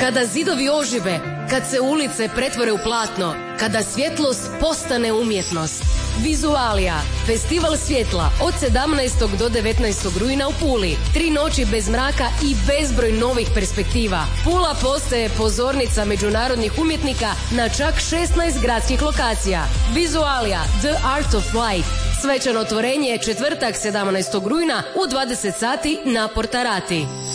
Kada zidovi ožive, kad se ulice pretvore u platno, kada svjetlost postane umjetnost. Vizualija, festival svjetla od 17. do 19. rujna u Puli. 3 noći bez mraka i bezbroj novih perspektiva. Pula postaje pozornica međunarodnih umjetnika na čak 16 gradskih lokacija. Vizualija, The Art of Life. Svečano otvorenje je četvrtak 17. rujna u 20 sati na Portarati.